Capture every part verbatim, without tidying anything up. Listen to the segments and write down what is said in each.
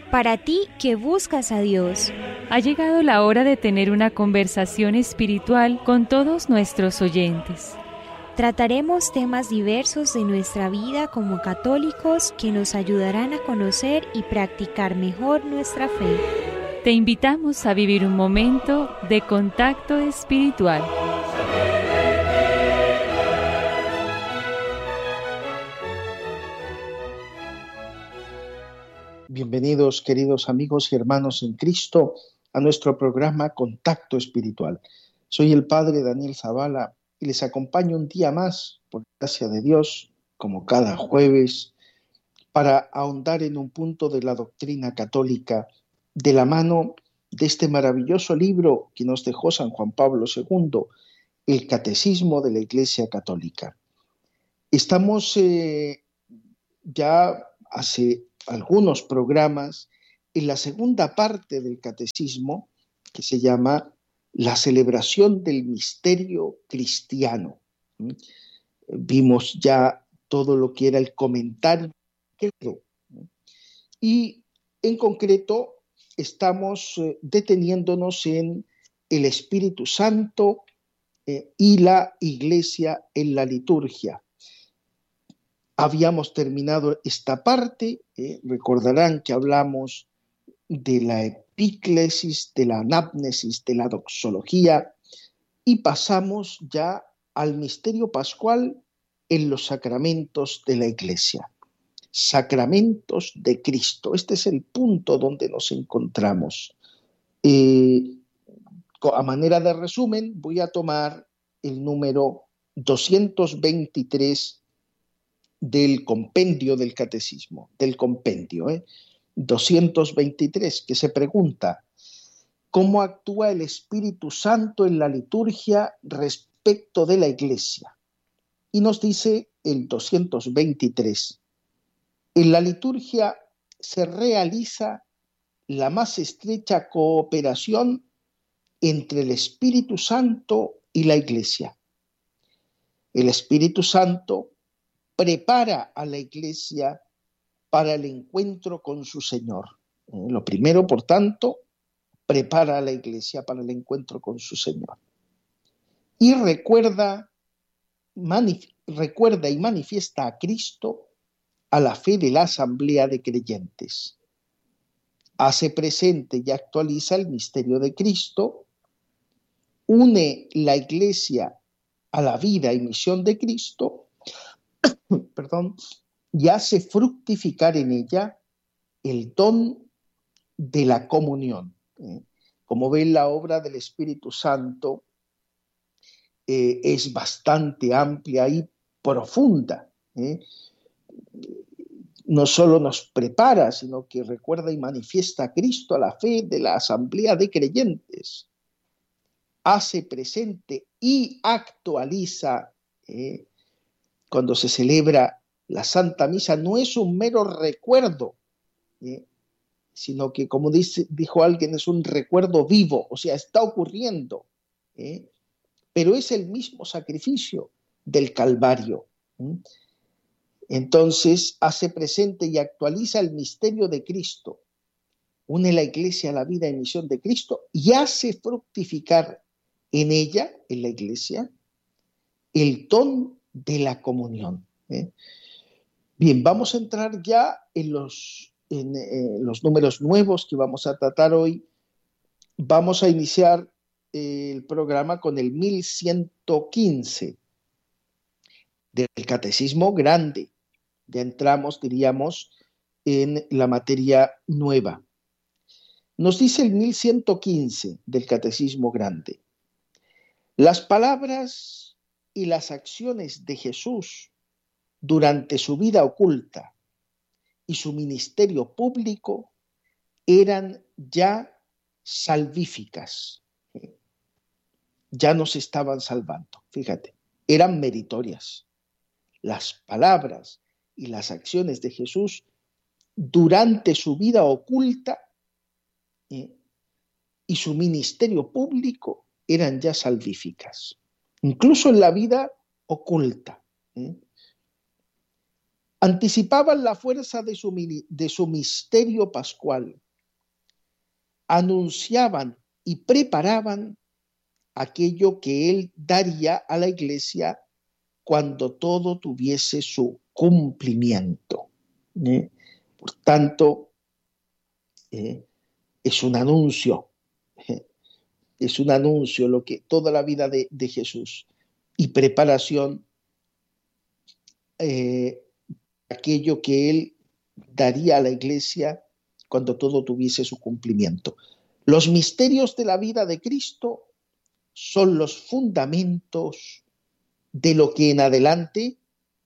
Para ti que buscas a Dios, ha llegado la hora de tener una conversación espiritual con todos nuestros oyentes. Trataremos temas diversos de nuestra vida como católicos que nos ayudarán a conocer y practicar mejor nuestra fe. Te invitamos a vivir un momento de contacto espiritual. Bienvenidos, queridos amigos y hermanos en Cristo, a nuestro programa Contacto Espiritual. Soy el Padre Daniel Zavala y les acompaño un día más, por gracia de Dios, como cada jueves, para ahondar en un punto de la doctrina católica de la mano de este maravilloso libro que nos dejó San Juan Pablo segundo, el Catecismo de la Iglesia Católica. Estamos eh, ya hace algunos programas en la segunda parte del Catecismo, que se llama la celebración del misterio cristiano. ¿Mm? Vimos ya todo lo que era el comentario, ¿no? Y en concreto estamos eh, deteniéndonos en el Espíritu Santo eh, y la Iglesia en la liturgia. Habíamos terminado esta parte, eh, recordarán que hablamos de la epíclesis, de la anápnesis, de la doxología, y pasamos ya al misterio pascual en los sacramentos de la Iglesia. Sacramentos de Cristo. Este es el punto donde nos encontramos. Eh, a manera de resumen, voy a tomar el número doscientos veintitrés del compendio del Catecismo, del compendio, ¿eh? doscientos veintitrés, que se pregunta: ¿cómo actúa el Espíritu Santo en la liturgia respecto de la Iglesia? Y nos dice el doscientos veintitrés: en la liturgia se realiza la más estrecha cooperación entre el Espíritu Santo y la Iglesia. El Espíritu Santo prepara a la Iglesia para el encuentro con su Señor. Eh, lo primero, por tanto, prepara a la Iglesia para el encuentro con su Señor. Y recuerda, manif- recuerda y manifiesta a Cristo a la fe de la asamblea de creyentes. Hace presente y actualiza el misterio de Cristo, une la Iglesia a la vida y misión de Cristo, perdón, y hace fructificar en ella el don de la comunión. ¿eh? Como ven, la obra del Espíritu Santo eh, es bastante amplia y profunda. ¿eh? No solo nos prepara, sino que recuerda y manifiesta a Cristo a la fe de la asamblea de creyentes. Hace presente y actualiza, ¿eh? cuando se celebra la Santa Misa, no es un mero recuerdo, ¿eh? sino que, como dice, dijo alguien, es un recuerdo vivo, o sea, está ocurriendo, ¿eh? pero es el mismo sacrificio del Calvario. ¿eh? Entonces, hace presente y actualiza el misterio de Cristo, une la Iglesia a la vida y misión de Cristo y hace fructificar en ella, en la Iglesia, el don de la comunión. ¿eh? Bien, vamos a entrar ya en los, en, eh, los números nuevos que vamos a tratar hoy. Vamos a iniciar eh, el programa con el mil ciento quince del Catecismo Grande. Ya entramos, diríamos, en la materia nueva. Nos dice el mil ciento quince del Catecismo Grande: las palabras y las acciones de Jesús durante su vida oculta y su ministerio público eran ya salvíficas. Ya nos estaban salvando, fíjate, eran meritorias. Las palabras y las acciones de Jesús durante su vida oculta ¿eh? y su ministerio público eran ya salvíficas. Incluso en la vida oculta. ¿eh? Anticipaban la fuerza de su, de su misterio pascual, anunciaban y preparaban aquello que él daría a la iglesia cuando todo tuviese su cumplimiento. ¿eh? Por tanto, eh, es un anuncio, eh, es un anuncio lo que toda la vida de, de Jesús y preparación, eh, aquello que él daría a la iglesia cuando todo tuviese su cumplimiento. Los misterios de la vida de Cristo son los fundamentos de lo que en adelante,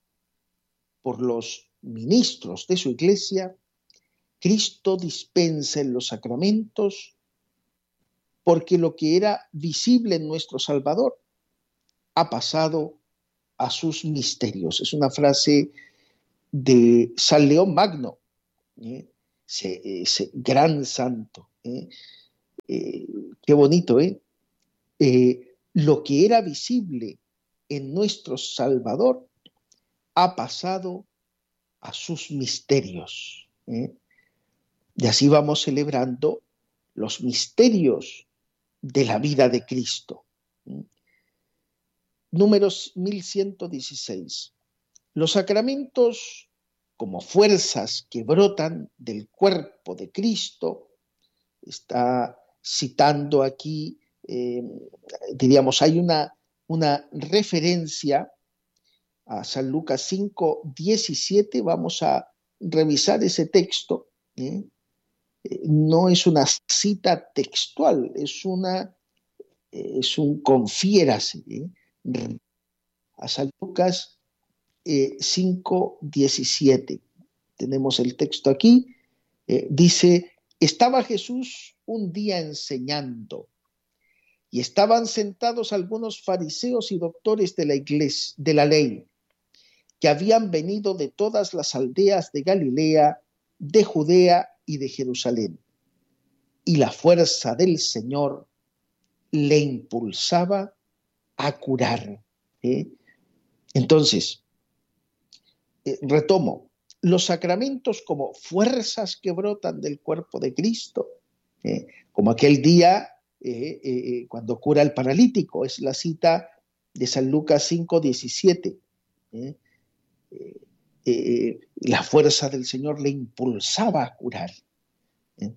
por los ministros de su iglesia, Cristo dispensa en los sacramentos, porque lo que era visible en nuestro Salvador ha pasado a sus misterios. Es una frase de San León Magno, ¿eh? ese, ese gran santo. ¿eh? Eh, qué bonito, ¿eh? Eh, lo que era visible en nuestro Salvador ha pasado a sus misterios. ¿eh? Y así vamos celebrando los misterios de la vida de Cristo. ¿eh? Números mil ciento dieciséis. Los sacramentos, como fuerzas que brotan del cuerpo de Cristo, está citando aquí, eh, diríamos, hay una, una referencia a San Lucas cinco, diecisiete, vamos a revisar ese texto. ¿eh? No es una cita textual, es, una, es un confiérase ¿eh? a San Lucas eh, cinco, diecisiete. Tenemos el texto aquí, eh, dice, estaba Jesús un día enseñando y estaban sentados algunos fariseos y doctores de la iglesia, de la ley, que habían venido de todas las aldeas de Galilea, de Judea y de Jerusalén. Y la fuerza del Señor le impulsaba a curar. ¿eh? Entonces, eh, retomo, los sacramentos como fuerzas que brotan del cuerpo de Cristo, ¿eh? como aquel día eh, eh, cuando cura al paralítico, es la cita de San Lucas cinco, diecisiete. ¿eh? Eh, eh, la fuerza del Señor le impulsaba a curar. ¿eh?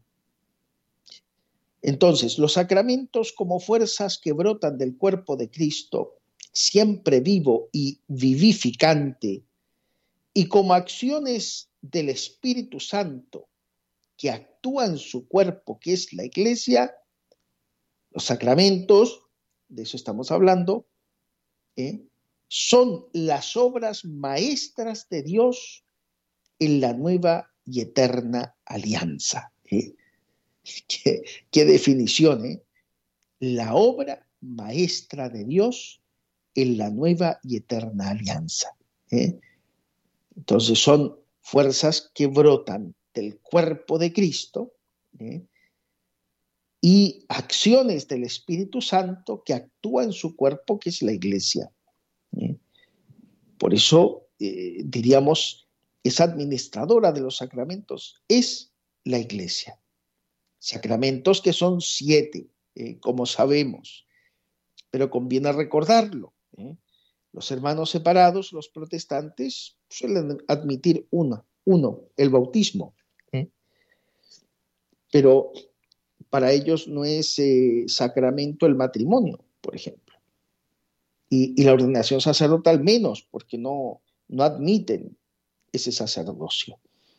Entonces, los sacramentos como fuerzas que brotan del cuerpo de Cristo, siempre vivo y vivificante, y como acciones del Espíritu Santo que actúa en su cuerpo, que es la Iglesia, los sacramentos, de eso estamos hablando, ¿eh? son las obras maestras de Dios en la nueva y eterna alianza. ¿eh? ¿Qué, qué definición, ¿eh? La obra maestra de Dios en la nueva y eterna alianza. ¿eh? Entonces son fuerzas que brotan del cuerpo de Cristo ¿eh? y acciones del Espíritu Santo que actúa en su cuerpo, que es la Iglesia. ¿eh? Por eso, eh, diríamos, es administradora de los sacramentos, es la Iglesia. Sacramentos que son siete, eh, como sabemos, pero conviene recordarlo. ¿eh? Los hermanos separados, los protestantes, suelen admitir uno, uno el bautismo. ¿eh? Pero para ellos no es eh, sacramento el matrimonio, por ejemplo. Y, y la ordenación sacerdotal menos, porque no, no admiten ese sacerdocio.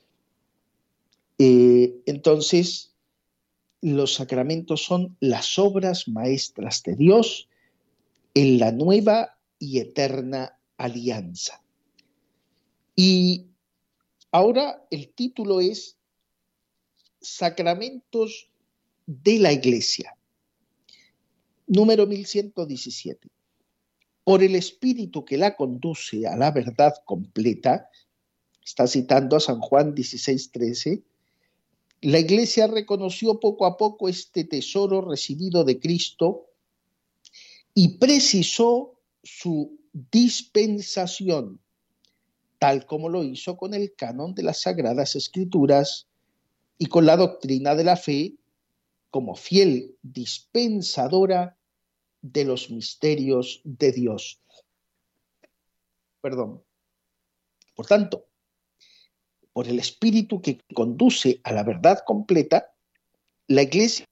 Eh, entonces, los sacramentos son las obras maestras de Dios en la nueva y eterna alianza. Y ahora el título es Sacramentos de la Iglesia. Número mil ciento diecisiete. Por el Espíritu que la conduce a la verdad completa, está citando a San Juan dieciséis, trece, la Iglesia reconoció poco a poco este tesoro recibido de Cristo y precisó su dispensación, tal como lo hizo con el canon de las Sagradas Escrituras y con la doctrina de la fe como fiel dispensadora de los misterios de Dios. Perdón. Por tanto, por el espíritu que conduce a la verdad completa, la Iglesia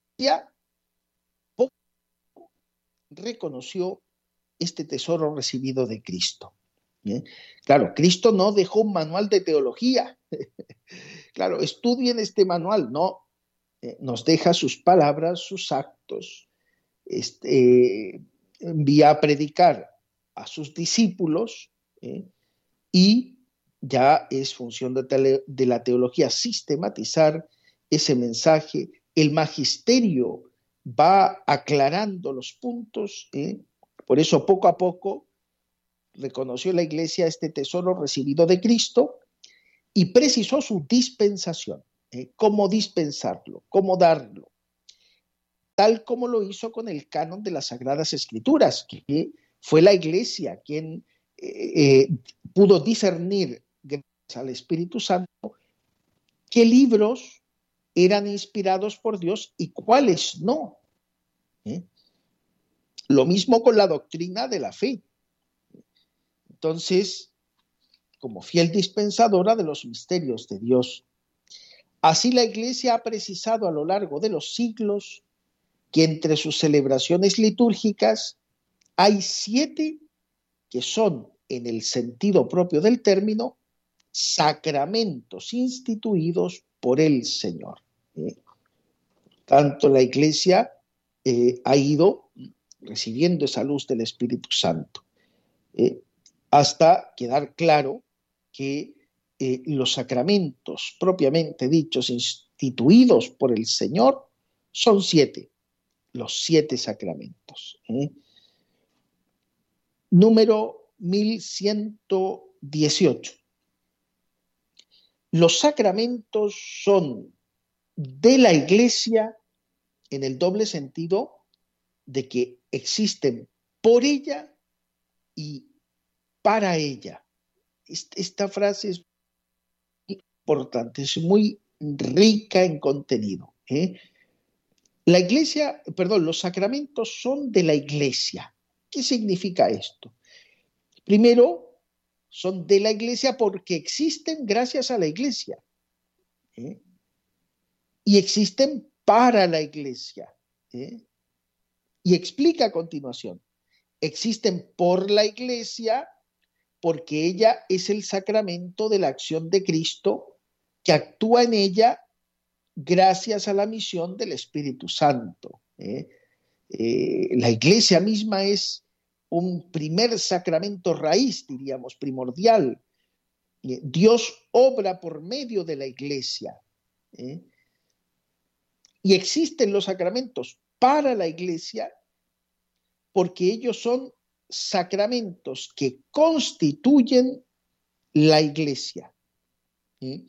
reconoció este tesoro recibido de Cristo. ¿Eh? Claro, Cristo no dejó un manual de teología. Claro, estudien este manual, no. Eh, nos deja sus palabras, sus actos, este, eh, envía a predicar a sus discípulos, ¿eh? Y ya es función de, tele, de la teología sistematizar ese mensaje. El magisterio va aclarando los puntos, ¿eh? Por eso poco a poco reconoció la Iglesia este tesoro recibido de Cristo y precisó su dispensación, ¿eh? Cómo dispensarlo, cómo darlo, tal como lo hizo con el canon de las Sagradas Escrituras, que fue la Iglesia quien eh, eh, pudo discernir, gracias al Espíritu Santo, qué libros eran inspirados por Dios y cuáles no. ¿Eh? Lo mismo con la doctrina de la fe. Entonces, como fiel dispensadora de los misterios de Dios. Así la Iglesia ha precisado a lo largo de los siglos que entre sus celebraciones litúrgicas hay siete que son, en el sentido propio del término, sacramentos instituidos por el Señor. ¿Eh? Tanto la Iglesia eh, ha ido recibiendo esa luz del Espíritu Santo, ¿eh? hasta quedar claro que eh, los sacramentos propiamente dichos, instituidos por el Señor, son siete, los siete sacramentos. ¿eh? Número mil ciento dieciocho. Los sacramentos son de la Iglesia en el doble sentido de que existen por ella y para ella. Esta frase es importante, es muy rica en contenido. ¿eh? La Iglesia, perdón, los sacramentos son de la Iglesia. ¿Qué significa esto? Primero, son de la Iglesia porque existen gracias a la Iglesia. ¿eh? Y existen para la Iglesia. ¿eh? Y explica a continuación. Existen por la Iglesia porque ella es el sacramento de la acción de Cristo que actúa en ella gracias a la misión del Espíritu Santo. ¿eh? Eh, la Iglesia misma es un primer sacramento raíz, diríamos, primordial. Eh, Dios obra por medio de la Iglesia. ¿eh? Y existen los sacramentos para la Iglesia porque ellos son sacramentos que constituyen la Iglesia. ¿eh?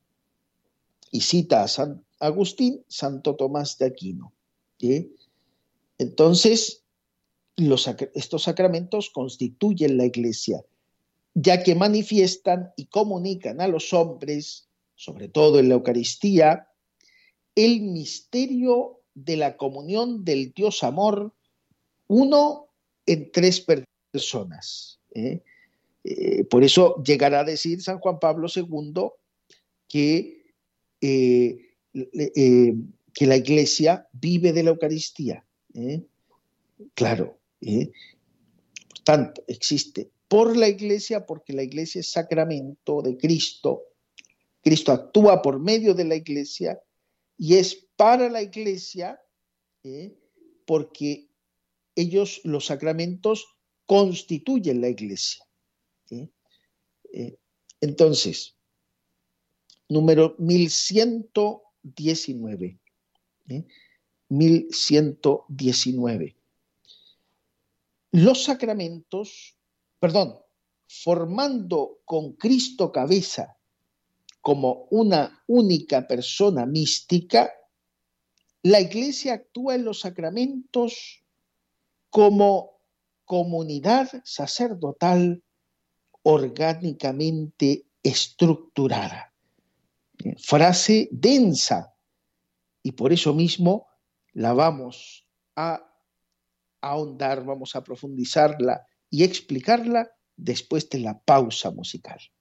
Y cita a San Agustín, Santo Tomás de Aquino. ¿eh? Entonces, los, estos sacramentos constituyen la Iglesia, ya que manifiestan y comunican a los hombres, sobre todo en la Eucaristía, el misterio de la comunión del Dios amor, uno en tres personas. ¿eh? Eh, por eso llegará a decir San Juan Pablo segundo que, eh, eh, que la Iglesia vive de la Eucaristía. ¿eh? Claro. ¿eh? Por tanto, existe por la Iglesia porque la Iglesia es sacramento de Cristo. Cristo actúa por medio de la Iglesia y es para la Iglesia ¿eh? porque ellos, los sacramentos, constituyen la Iglesia. ¿eh? Eh, entonces, número mil ciento diecinueve. ¿eh? mil ciento diecinueve. Los sacramentos, perdón, formando con Cristo cabeza como una única persona mística, la Iglesia actúa en los sacramentos como comunidad sacerdotal orgánicamente estructurada. Frase densa, y por eso mismo la vamos a ahondar, vamos a profundizarla y explicarla después de la pausa musical.